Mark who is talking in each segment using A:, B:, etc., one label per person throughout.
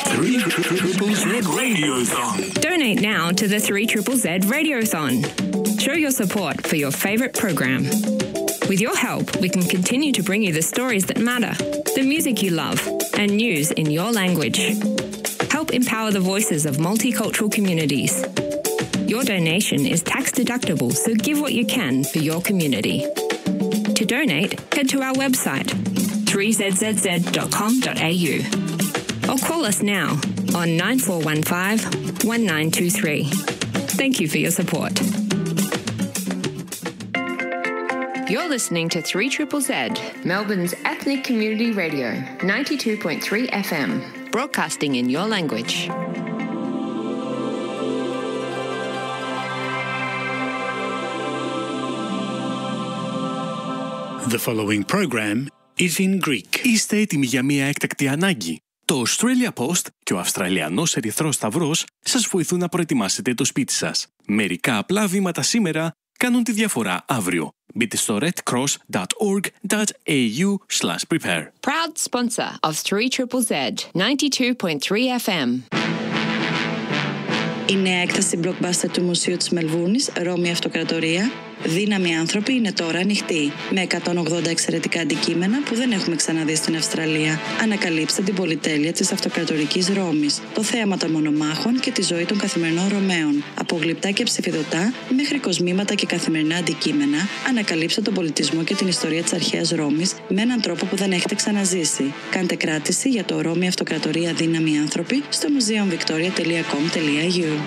A: 3ZZZ Radiothon.
B: Donate now to the 3ZZZ Radiothon. Show your support for your favourite program. With your help, we can continue to bring you the stories that matter, the music you love, and news in your language. Help empower the voices of multicultural communities. Your donation is tax deductible, so give what you can for your community. To donate, head to our website 3zzz.com.au or call us now on 9415 1923. Thank you for your support. You're listening to 3ZZZ, Melbourne's ethnic community radio, 92.3 FM, broadcasting in your language.
A: The following program is in Greek.
C: Είστε έτοιμοι για μια έκτακτη ανάγκη? Το Australia Post και ο Αυστραλιανός Ερυθρός Σταυρός σας βοηθούν να προετοιμάσετε το σπίτι σας. Μερικά απλά βήματα σήμερα κάνουν τη διαφορά αύριο. Μπείτε στο redcross.org.au/prepare.
B: Proud sponsor of 3ZZZ, 92.3 FM.
D: Η νέα έκταση blockbuster του Μουσείου της Μελβούρνης, Ρώμη Αυτοκρατορία, Δύναμοι άνθρωποι, είναι τώρα ανοιχτή. Με 180 εξαιρετικά αντικείμενα που δεν έχουμε ξαναδεί στην Αυστραλία. Ανακαλύψτε την πολυτέλεια της αυτοκρατορικής Ρώμης, το θέαμα των μονομάχων και τη ζωή των καθημερινών Ρωμαίων. Από γλυπτά και ψηφιδωτά μέχρι κοσμήματα και καθημερινά αντικείμενα, ανακαλύψτε τον πολιτισμό και την ιστορία της αρχαίας Ρώμης με έναν τρόπο που δεν έχετε ξαναζήσει. Κάντε κράτηση για το Ρώμη Αυτοκρατορία Δύναμοι άνθρωποι στο museumvictoria.com.au.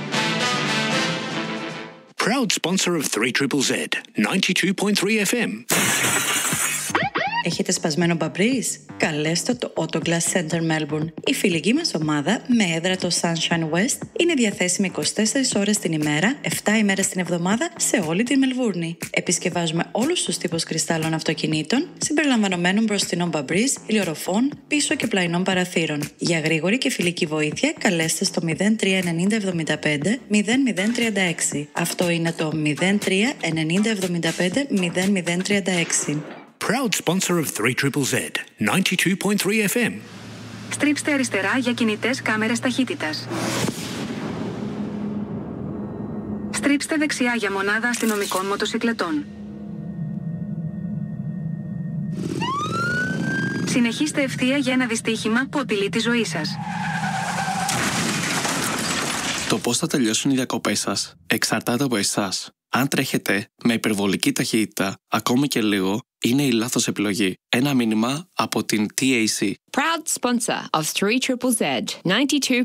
A: Proud sponsor of 3ZZZ, 92.3 FM.
D: Έχετε σπασμένο μπαμπρίς? Καλέστε το Autoglass Center Melbourne. Η φιλική μας ομάδα με έδρα το Sunshine West είναι διαθέσιμη 24 ώρες την ημέρα, 7 ημέρες την εβδομάδα σε όλη τη Μελβούρνη. Επισκευάζουμε όλους τους τύπους κρυστάλλων αυτοκινήτων, συμπεριλαμβανομένων μπροστινών μπαμπρίς, ηλιορροφών, πίσω και πλαϊνών παραθύρων. Για γρήγορη και φιλική βοήθεια, καλέστε στο 039075 0036. Αυτό είναι το 039075 0036.
A: Proud sponsor of 3ZZZ, 92.3 FM.
E: Στρίψτε αριστερά για κινητές κάμερες ταχύτητας. Στρίψτε δεξιά για μονάδα αστυνομικών μοτοσικλετών. Συνεχίστε ευθεία για ένα δυστύχημα που απειλεί τη ζωή σας.
F: Το πώς θα τελειώσουν οι διακοπές σας εξαρτάται από εσάς. Αν τρέχετε με υπερβολική ταχύτητα, ακόμη και λίγο, είναι η λάθος επιλογή. Ένα μήνυμα από την TAC.
B: Proud sponsor of 3ZZZ, 92.